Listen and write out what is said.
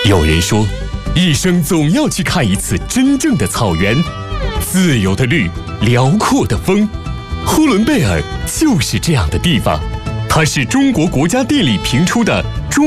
有人说，一生总要去看一次真正的草原，自由的绿，辽阔的风。呼伦贝尔就是这样的地方，它是中国国家地理评出的